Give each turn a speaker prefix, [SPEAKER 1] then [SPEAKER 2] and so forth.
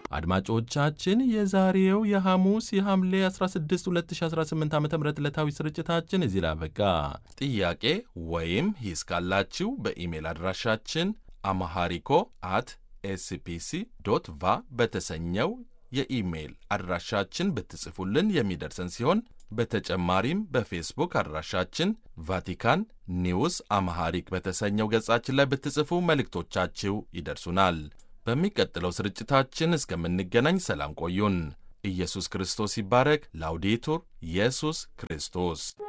[SPEAKER 1] አድማጮቻችን የዛሬው የሐሙስ የሐምሌ 16 2018 ዓ.ም ዕለታዊ ስርጭታችን እዚህ ላይ አበቃ። ጥያቄ ወይም ሂስ ካላችሁ በኢሜል አድራሻችን አማሃሪኮ አት ኤስፒሲ ዶት ቫ በተሰኘው የኢሜል አድራሻችን ብትጽፉልን የሚደርሰን ሲሆን በተጨማሪም በፌስቡክ አድራሻችን ቫቲካን ኒውስ አማሃሪክ በተሰኘው ገጻችን ላይ ብትጽፉ መልእክቶቻችሁ ይደርሱናል። በሚቀጥለው ስርጭታችን እስከምንገናኝ ሰላም ቆዩን። ኢየሱስ ክርስቶስ ይባረክ። ላውዴቱር ኢየሱስ ክርስቶስ